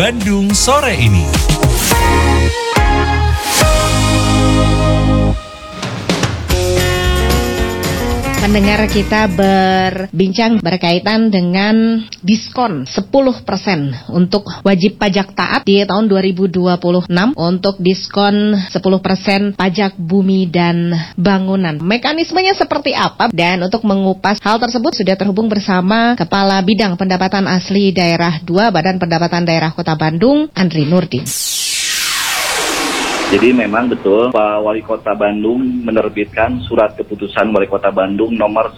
Bandung sore ini. Pendengar kita berbincang berkaitan dengan diskon 10% untuk wajib pajak taat di tahun 2026 untuk diskon 10% pajak bumi dan bangunan. Mekanismenya seperti apa? Dan untuk mengupas hal tersebut sudah terhubung bersama Kepala Bidang Pendapatan Asli Daerah 2 Badan Pendapatan Daerah Kota Bandung, Andri Nurdin. Jadi memang betul Pak Wali Kota Bandung menerbitkan surat keputusan Wali Kota Bandung nomor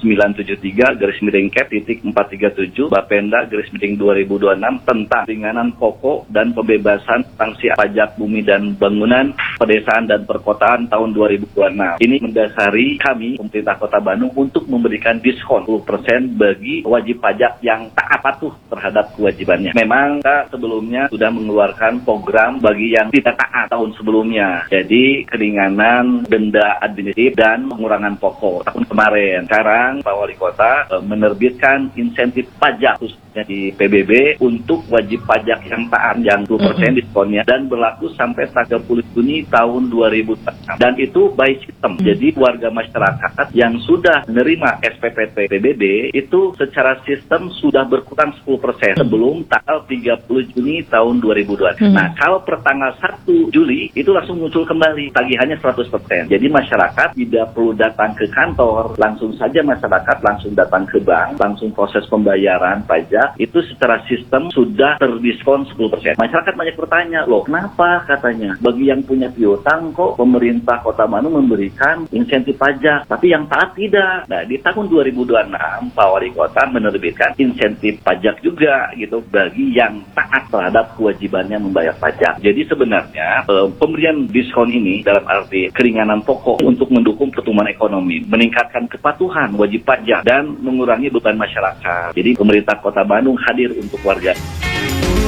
973/Cap.437 Bapenda/2026 tentang ringanan pokok dan pembebasan sanksi pajak bumi dan bangunan pedesaan dan perkotaan tahun 2026. Ini mendasari kami pemerintah Kota Bandung untuk memberikan diskon 10% bagi wajib pajak yang taat patuh terhadap kewajibannya. Memang kita sebelumnya sudah mengeluarkan program bagi yang tidak taat tahun sebelumnya. Jadi keringanan denda administratif dan pengurangan pokok tahun kemarin. Sekarang Pak Wali Kota menerbitkan insentif pajak khususnya di PBB untuk wajib pajak yang taat yang 10% diskonnya dan berlaku sampai 30 Juni tahun 2026. Dan itu by system. Jadi warga masyarakat yang sudah menerima SPPT PBB itu secara sistem sudah berkurang 10% sebelum tanggal 30 Juni tahun 2026. Nah, kalau per tanggal 1 Juli itu langsung muncul kembali tagihannya 100%. Jadi masyarakat tidak perlu datang ke kantor, langsung saja masyarakat langsung datang ke bank, langsung proses pembayaran pajak, itu secara sistem sudah terdiskon 10%. Masyarakat banyak bertanya, loh kenapa katanya, bagi yang punya piutang kok pemerintah Kota Bandung memberikan insentif pajak, tapi yang taat tidak. Nah, di tahun 2026, Pak Wali Kota menerbitkan insentif pajak juga gitu bagi yang taat terhadap kewajibannya membayar pajak. Jadi sebenarnya pemberian diskon ini dalam arti keringanan pokok untuk mendukung pertumbuhan ekonomi, meningkatkan kepatuhan wajib pajak, dan mengurangi beban masyarakat. Jadi pemerintah Kota Bandung hadir untuk warga.